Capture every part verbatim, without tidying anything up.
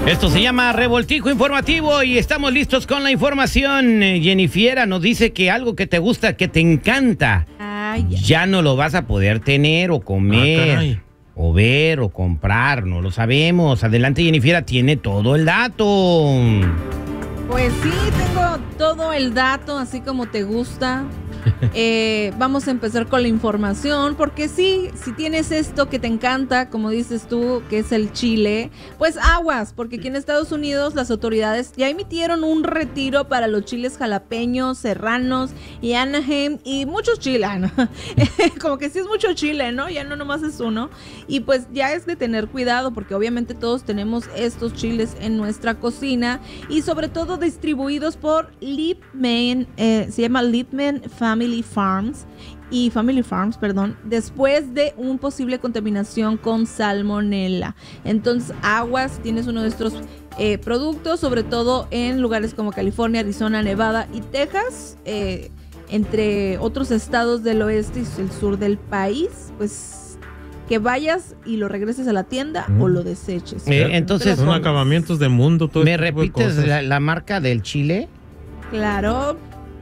Esto se llama Revoltijo Informativo y estamos listos con la información. Jennifiera nos dice que algo que te gusta, que te encanta, Ay, ya. ya no lo vas a poder tener o comer, ah, o ver o comprar, no lo sabemos. Adelante, Jennifiera, tiene todo el dato. Pues sí, tengo todo el dato, así como te gusta. Eh, vamos a empezar con la información, porque sí, si tienes esto que te encanta, como dices tú, que es el chile, pues aguas, porque aquí en Estados Unidos las autoridades ya emitieron un retiro para los chiles jalapeños, serranos y Anaheim y muchos chiles, ¿no? Como que sí es mucho chile, ¿no? Ya no nomás es uno. Y pues ya es de tener cuidado, porque obviamente todos tenemos estos chiles en nuestra cocina y sobre todo distribuidos por Lipman, eh, se llama Lipman Family Farms y Family Farms, perdón, después de un posible contaminación con salmonela. Entonces, aguas, tienes uno de estos eh, productos, sobre todo en lugares como California, Arizona, Nevada y Texas, eh, entre otros estados del oeste y el sur del país, pues que vayas y lo regreses a la tienda mm. o lo deseches. Eh, entonces, son acabamientos de mundo. Todo ¿Me este repites la, la marca del chile? Claro.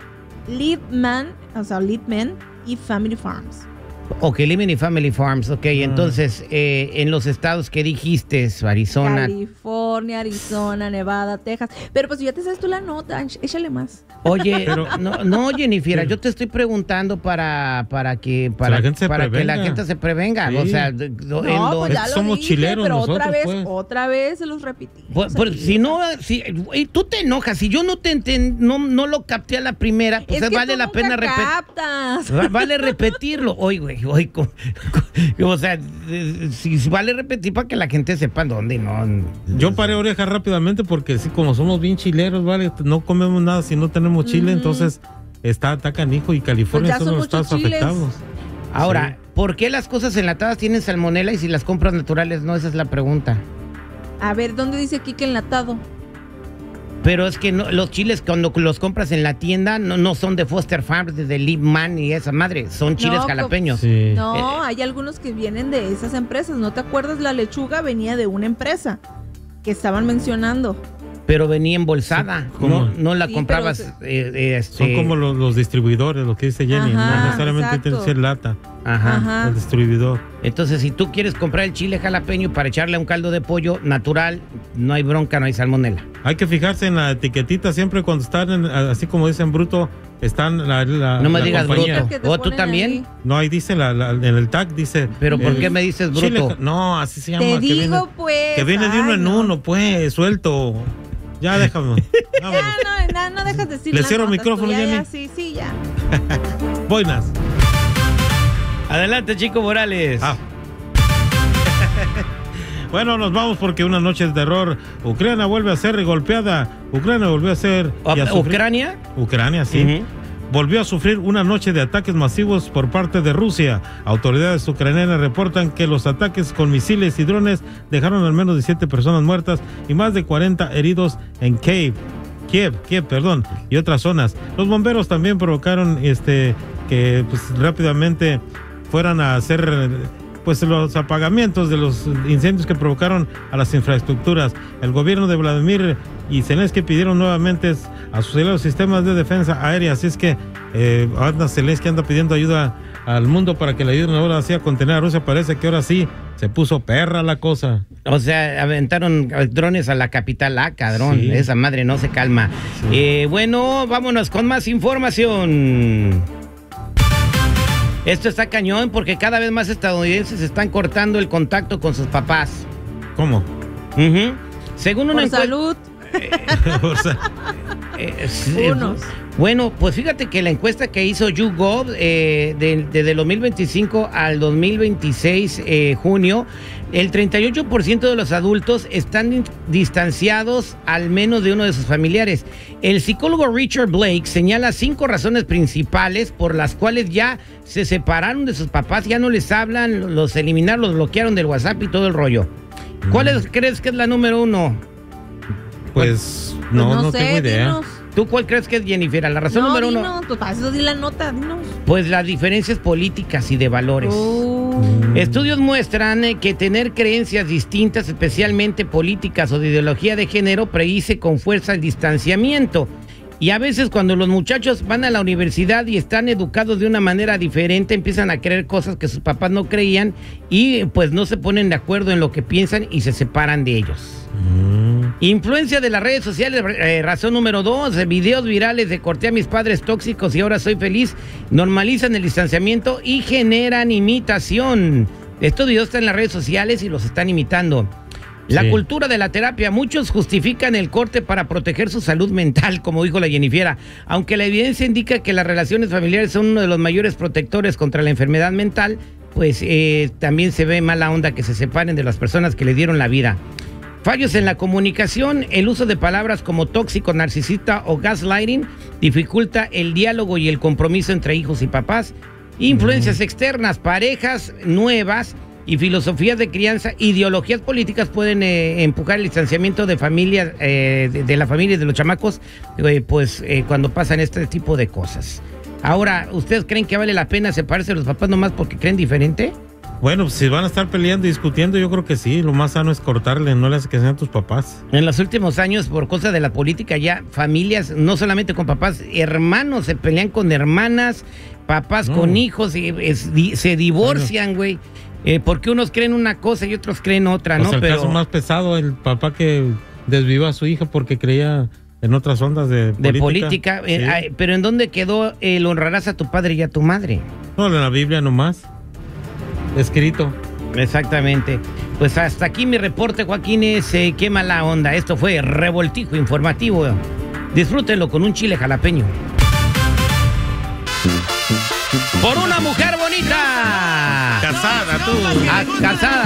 Lipman, o sea, Lipman y Family Farms. Ok, Lipman y Family Farms, ok. Mm. Entonces, eh, en los estados que dijiste, Arizona. California, Arizona, Nevada, Texas. Pero pues ya te sabes tú la nota, échale más. Oye, pero, no, no, Jennifiera, yo te estoy preguntando para, para que para, la para que la gente se prevenga. Sí. O sea, no, lo, pues ya lo somos dije, chileros pero nosotros, otra vez, pues. otra vez se los repetí. Pues, pues, si no, si tú te enojas, si yo no te enten, no, no lo capté a la primera, pues es que vale tú la pena repetir. Vale repetirlo. Oye, güey, oye, o sea, si, si vale repetir para que la gente sepa dónde, no. Yo paré oreja rápidamente porque sí, como somos bien chileros, vale, no comemos nada si no tenemos chile, mm. entonces está, está canijo y California pues son los estados afectados. Ahora, sí. ¿por qué las cosas enlatadas tienen salmonela y si las compras naturales no? Esa es la pregunta. A ver, ¿dónde dice aquí que enlatado? Pero es que no, los chiles cuando los compras en la tienda no, no son de Foster Farms, de Lipman y esa madre, son chiles no, jalapeños. Sí. No, eh, hay algunos que vienen de esas empresas. ¿No te acuerdas? La lechuga venía de una empresa que estaban mencionando. Pero venía embolsada, sí, no, no la sí, comprabas. Pero, eh, eh, este... Son como los, los distribuidores, lo que dice Jenny, ajá, no necesariamente exacto. tiene que ser lata. Ajá. Ajá. El distribuidor. Entonces, si tú quieres comprar el chile jalapeño para echarle a un caldo de pollo natural, no hay bronca, no hay salmonela. Hay que fijarse en la etiquetita siempre cuando están, en, así como dicen bruto, están la, la No me la digas compañía. bruto. ¿O tú también? Ahí. No, ahí dice, la, la, en el tag dice... ¿Pero por qué me dices bruto? Chile, no, así se llama. Te que digo, viene, pues. Que viene de uno ay, en no. uno, pues, suelto. Ya, déjame. ya, no, no, no dejas decir Le cierro el micrófono, ya, Jenny. Ya, sí, sí, ya. Buenas. Adelante, Chico Morales. Ah. Bueno, nos vamos porque una noche de terror. Ucrania vuelve a ser golpeada. Ucrania volvió a ser... ¿A ¿Ucrania? Ucrania, sí. Uh-huh. Volvió a sufrir una noche de ataques masivos por parte de Rusia. Autoridades ucranianas reportan que los ataques con misiles y drones dejaron al menos diecisiete personas muertas y más de cuarenta heridos en Kiev, Kiev, Kiev, perdón, y otras zonas. Los bomberos también provocaron este que pues rápidamente fueran a hacer pues los apagamientos de los incendios que provocaron a las infraestructuras. El gobierno de Vladimir y Zelensky pidieron nuevamente a sus aliados sistemas de defensa aérea, así es que eh, anda Zelensky anda pidiendo ayuda al mundo para que le ayuden ahora así a contener a Rusia. Parece que ahora sí se puso perra la cosa. O sea, aventaron drones a la capital, ah, cadrón, sí. Esa madre no se calma. Sí. Eh, bueno, vámonos con más información. Esto está cañón porque cada vez más estadounidenses están cortando el contacto con sus papás. ¿Cómo? Uh-huh. Según una Por encu- salud. Eh, eh, Unos. Bueno, pues fíjate que la encuesta que hizo YouGov eh, de, desde el dos mil veinticinco al dos mil veintiséis, eh, junio, el treinta y ocho por ciento de los adultos están distanciados al menos de uno de sus familiares. El psicólogo Richard Blake señala cinco razones principales por las cuales ya se separaron de sus papás, ya no les hablan, los eliminaron, los bloquearon del WhatsApp y todo el rollo. ¿Cuál es, crees que es la número uno? Pues no, pues no, no sé, tengo idea. Dinos. ¿Tú cuál crees que es, Jennifer? La razón no, número dinos, uno. Pues para eso di la nota, dinos. Pues las diferencias políticas y de valores. Oh. Mm. Estudios muestran eh, que tener creencias distintas, especialmente políticas o de ideología de género, predice con fuerza el distanciamiento. Y a veces cuando los muchachos van a la universidad y están educados de una manera diferente, empiezan a creer cosas que sus papás no creían y pues no se ponen de acuerdo en lo que piensan y se separan de ellos. Mm. Influencia de las redes sociales, eh, razón número dos, videos virales de corté a mis padres tóxicos y ahora soy feliz, normalizan el distanciamiento y generan imitación. Estos videos están en las redes sociales y los están imitando. La sí. cultura de la terapia. Muchos justifican el corte para proteger su salud mental, como dijo la Jennifiera. Aunque la evidencia indica que las relaciones familiares son uno de los mayores protectores contra la enfermedad mental, pues eh, también se ve mala onda que se separen de las personas que le dieron la vida. Fallos en la comunicación. El uso de palabras como tóxico, narcisista o gaslighting dificulta el diálogo y el compromiso entre hijos y papás. Influencias mm. externas. Parejas nuevas y filosofías de crianza, ideologías políticas pueden eh, empujar el distanciamiento de familias, eh, de, de la familia y de los chamacos, eh, pues eh, cuando pasan este tipo de cosas. Ahora, ¿ustedes creen que vale la pena separarse de los papás nomás porque creen diferente? Bueno, pues si van a estar peleando y discutiendo, yo creo que sí, lo más sano es cortarle, no les que sean tus papás. En los últimos años, por cosas de la política, ya familias, no solamente con papás, hermanos se pelean con hermanas, papás no. con hijos, y, es, di, se divorcian, güey. Eh, porque unos creen una cosa y otros creen otra, ¿no? O sea, el Pero... caso más pesado, el papá que desvivió a su hija porque creía en otras ondas de, de política. política eh, sí. ay, pero ¿en dónde quedó el honrarás a tu padre y a tu madre? No, en la Biblia nomás. Escrito. Exactamente. Pues hasta aquí mi reporte, Joaquines. Eh, qué mala onda. Esto fue Revoltijo Informativo. Disfrútenlo con un chile jalapeño. Por una mujer bonita. Casada, tú. Ah, casada.